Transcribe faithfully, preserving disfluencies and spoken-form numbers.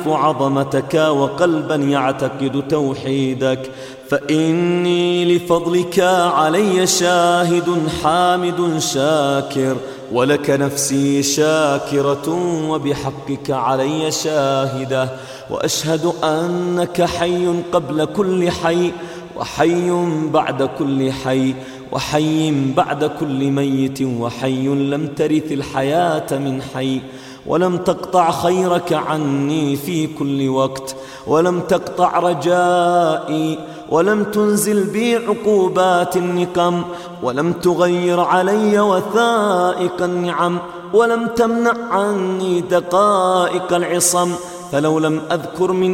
يعرف عظمتك وقلبا يعتقد توحيدك، فإني لفضلك علي شاهد حامد شاكر، ولك نفسي شاكرة وبحقك علي شاهدة، وأشهد أنك حي قبل كل حي، وحي بعد كل حي، وحي بعد كل ميت، وحي لم ترث الحياة من حي، ولم تقطع خيرك عني في كل وقت، ولم تقطع رجائي، ولم تنزل بي عقوبات النقم، ولم تغير علي وثائق النعم، ولم تمنع عني دقائق العصم، فلو لم أذكر من